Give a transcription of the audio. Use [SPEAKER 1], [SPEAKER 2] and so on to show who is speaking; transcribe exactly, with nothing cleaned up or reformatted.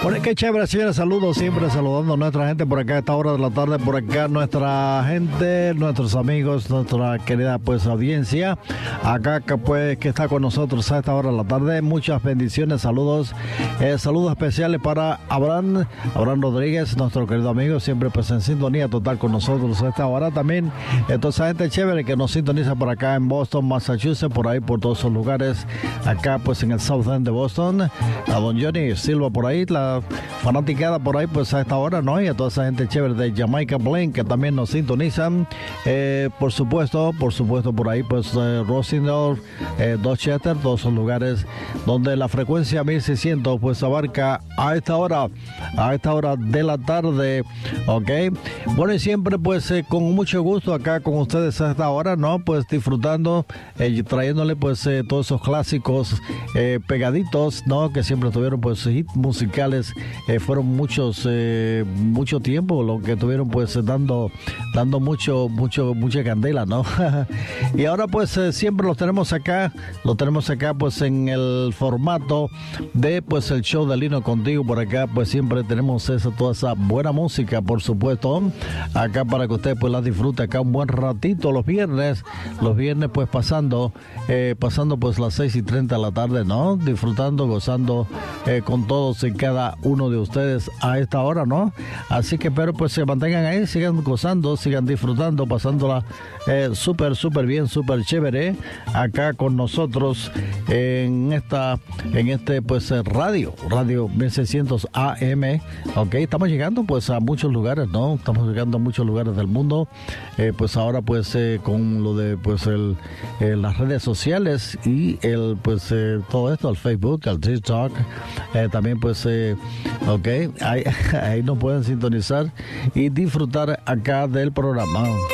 [SPEAKER 1] Bueno, qué chévere, señores. Saludos, siempre saludando a nuestra gente por acá a esta hora de la tarde, por acá nuestra gente, nuestros amigos, nuestra querida pues audiencia, acá que pues que está con nosotros a esta hora de la tarde. Muchas bendiciones, saludos, eh, saludos especiales para Abraham, Abraham Rodríguez, nuestro querido amigo, siempre pues en sintonía total con nosotros a esta hora también. Entonces, gente chévere que nos sintoniza por acá en Boston, Massachusetts, por ahí por todos esos lugares, acá pues en el South End de Boston, a don Johnny Silva por ahí, la fanaticada por ahí pues a esta hora, ¿no? Y a toda esa gente chévere de Jamaica Plain que también nos sintonizan, eh, por supuesto, por supuesto por ahí pues eh, Rosendale, eh, Dorchester, todos esos lugares donde la frecuencia mil seiscientos pues abarca a esta hora, a esta hora de la tarde, ¿ok? Bueno, y siempre pues eh, con mucho gusto acá con ustedes a esta hora, ¿no? Pues disfrutando, eh, trayéndole pues eh, todos esos clásicos eh, pegaditos, ¿no? Que siempre tuvieron pues hits musicales, eh, fueron muchos, eh, mucho tiempo lo que tuvieron pues dando, dando mucho, mucho, mucha candela, ¿no? Y ahora pues eh, siempre los tenemos acá, los tenemos acá pues en el formato de pues el show de Lino Contigo. Por acá pues siempre tenemos esa, toda esa buena música, por supuesto, acá para que usted pues la disfrute acá un buen ratito los viernes, los viernes pues pasando, eh, pasando pues las seis y treinta de la tarde, ¿no? Disfrutando, gozando eh, con todos y cada uno de ustedes a esta hora, ¿no? Así que espero pues se mantengan ahí, sigan gozando, sigan disfrutando, pasándola eh, súper, súper bien, súper chévere acá con nosotros en esta, en este pues radio, radio mil seiscientos A M, ok, estamos llegando pues a muchos lugares, ¿no? Estamos llegando a muchos lugares del mundo, eh, pues ahora pues eh, con lo de pues el, eh, las redes sociales y el pues eh, todo esto, el Facebook, el TikTok, eh, también pues eh, ok, ahí, ahí nos pueden sintonizar y disfrutar acá del programa.